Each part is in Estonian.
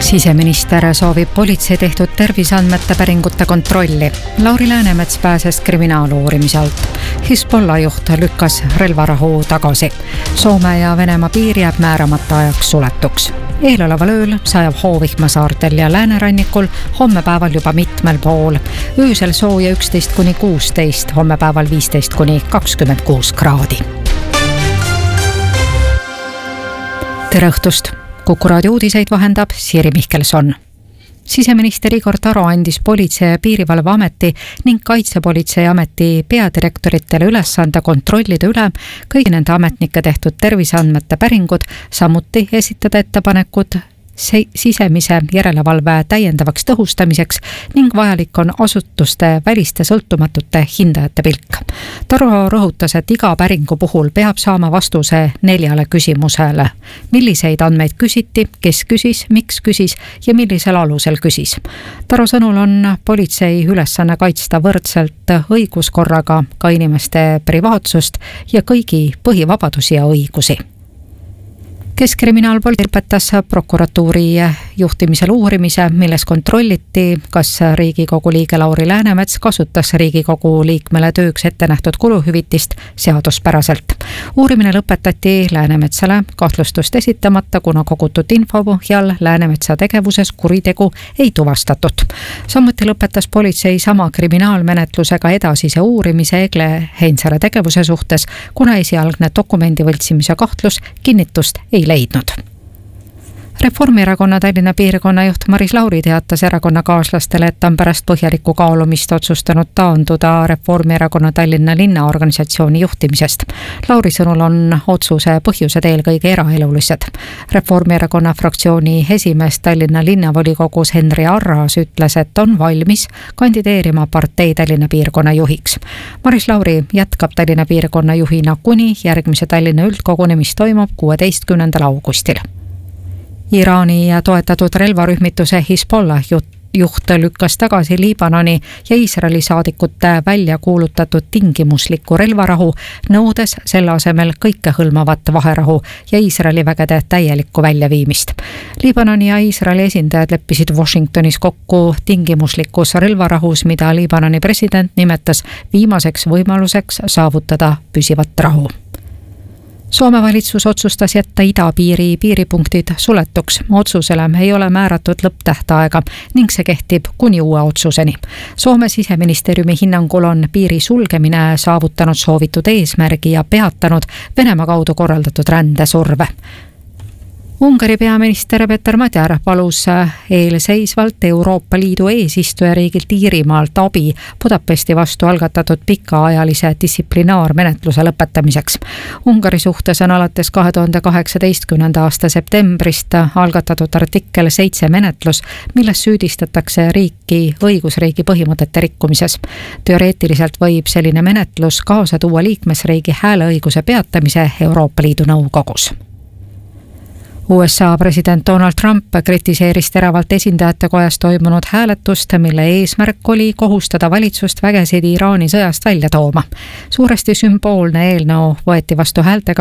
Siseminister soovib politsei tehtud terviseandmete päringute kontrolli. Lauri Läänemets pääses kriminaaluurimise alt. Hezbollah juht lükkas relvarahu tagasi. Soome ja Venemaa piir jääb määramata ajaks suletuks. Eeloleval ööl sajab hoovihma saartel ja läänerannikul, homme päeval juba mitmel pool. Öösel sooja 11–16, homme päeval 15–26 kraadi. Tere õhtust! Kuku raadio uudiseid vahendab Siiri Mihkelson. Siseminister Igor Taro andis Politsei- ja Piirivalveameti ning Kaitsepolitseiameti peadirektoritele ülesande kontrollida üle kõigi nende ametnike tehtud terviseandmete päringud, samuti esitada ettepanekud sisemise järelevalve täiendavaks tõhustamiseks ning vajalik on asutuste väliste sõltumatute hindajate pilk. Taro rõhutas, et iga päringu puhul peab saama vastuse 4 küsimusele. Milliseid andmeid küsiti, kes küsis, miks küsis ja millisel alusel küsis. Taro sõnul on politsei ülesanne kaitsta võrdselt õiguskorraga ka inimeste privaatsust ja kõigi põhivabadusi ja õigusi. Keskkriminaalpolitsei lõpetas prokuratuuri juhtimisel uurimise, milles kontrolliti, kas Riigikogu liige Lauri Läänemets kasutas Riigikogu liikmele tööks ette nähtud kuluhüvitist seaduspäraselt. Uurimine lõpetati Läänemetsale kahtlustust esitamata, kuna kogutud info põhjal Läänemetsa tegevuses kuritegu ei tuvastatud. Samuti lõpetas politsei sama kriminaalmenetlusega edasise uurimise Egle Heinsaare tegevuse suhtes, kuna esialgne dokumendi võltsimise kahtlus kinnitust ei leidnud. Reformierakonna Tallinna piirkonna juht Maris Lauri teatas erakonnakaaslastele, et on pärast põhjalikku kaalumist otsustanud taanduda Reformierakonna Tallinna linnaorganisatsiooni juhtimisest. Lauri sõnul on otsuse põhjused eelkõige eraelulised. Reformierakonna fraktsiooni esimees Tallinna linnavolikogus Henri Arras ütles, et on valmis kandideerima partei Tallinna piirkonna juhiks. Maris Lauri jätkab Tallinna piirkonna juhina kuni järgmise Tallinna üldkoguni, mis toimub 16. augustil. Iraani toetatud relvarühmituse Hezbollah juht lükkas tagasi Liibanoni ja Iisraeli saadikute välja kuulutatud tingimuslikku relvarahu, nõudes selle asemel kõikehõlmavat vaherahu ja Iisraeli vägede täielikku väljaviimist. Liibanoni ja Iisraeli esindajad leppisid Washingtonis kokku tingimuslikus relvarahus, mida Liibanoni president nimetas viimaseks võimaluseks saavutada püsivat rahu. Soome valitsus otsustas jätta idapiiri piiripunktid suletuks. Otsusele ei ole määratud lõpptähtaega ning see kehtib kuni uue otsuseni. Soome siseministeeriumi hinnangul on piiri sulgemine saavutanud soovitud eesmärgi ja peatanud Venemaa kaudu korraldatud rändesurve. Ungari peaminister Peeter Madjar palus eelseisvalt Euroopa Liidu eesistujariigilt Iirimaalt abi Budapesti vastu algatatud pikaajalise distsiplinaarmenetluse lõpetamiseks. Ungari suhtes on alates 2018. aasta septembrist algatatud artikkel 7 menetlus, milles süüdistatakse riiki õigusriigi põhimõtete rikkumises. Teoreetiliselt võib selline menetlus kaasa tuua liikmesriigi hääleõiguse peatamise Euroopa Liidu nõukogus. USA president Donald Trump kritiseeris teravalt esindajate kojas toimunud hääletust, mille eesmärk oli kohustada valitsust vägesid Iraani sõjast välja tooma. Suuresti sümboolne eelnõu võeti vastu häältega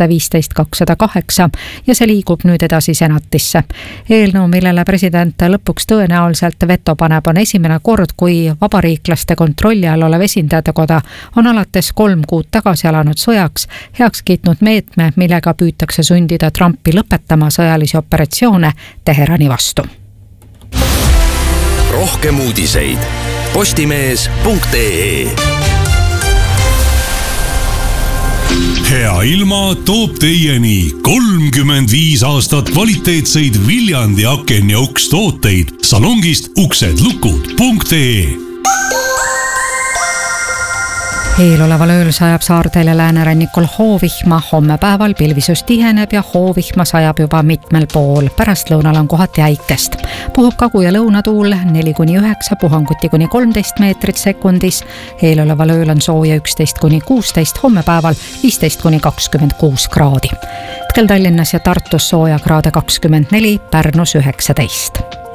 215-208 ja see liigub nüüd edasi senatisse. Eelnõu, millele president lõpuks tõenäoliselt veto paneb, on esimene kord, kui vabariiklaste kontrolli all olev esindajate koda on alates 3 kuud tagasi alanud sõjaks heaks kiitnud meetme, millega püütakse sundida Trumpi lõpetama sõjalisi operatsioone Teherani vastu. Rohkem uudiseid postimees.ee. Hea ilma toob teieni 35 aastat kvaliteetseid Viljandi aken ja uks tooteid salongist uksedlukud.ee. Eeloleval ööl sajab saartel ja läänerannikul hoovihma, homme päeval pilvisus tiheneb ja hoovihma sajab juba mitmel pool. Pärastlõunal on kohati äikest. Puhub kagu- ja lõunatuul 4–9, puhanguti kuni 13 meetrit sekundis. Eeloleval ööl on sooja 11–16, homme päeval 15–26 kraadi. Hetkel Tallinnas ja Tartus sooja kraade 24, Pärnus 19.